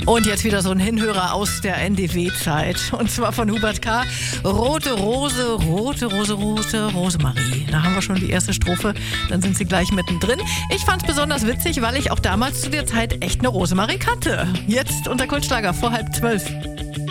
Und jetzt wieder so ein Hinhörer aus der NDW-Zeit. Und zwar von Hubert K. Rote Rose, rote Rose, rote Rosemarie. Da haben wir schon die erste Strophe. Dann sind sie gleich mittendrin. Ich fand's besonders witzig, weil ich auch damals zu der Zeit echt eine Rosemarie kannte. Jetzt unter Kultschlager vor 11:30.